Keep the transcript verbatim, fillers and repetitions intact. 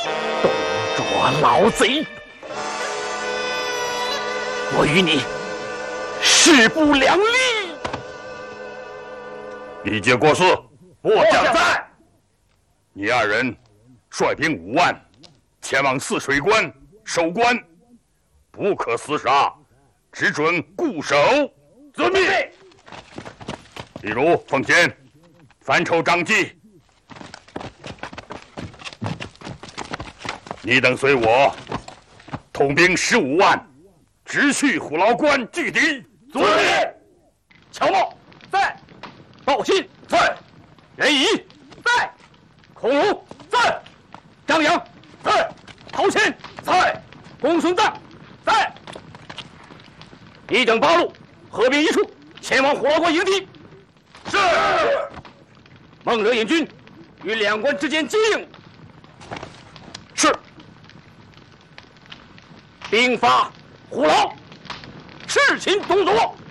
东捉老贼，我与你势不两立。 李傕国师，末将在。你二人率兵五万，前往泗水关守关，不可厮杀，只准固守。遵命。例如奉先，凡抽张继，你等随我，统兵十五万，直去虎牢关拒敌。 遵命。乔茂在，鲍信在，任仪在，孔儒在，张扬在，陶谦在，公孙瓒在。一整八路合兵一处，前往虎牢关迎敌。 是。 孟惹引军与两关之间接应。 是。 兵发虎牢，赤擒东躲。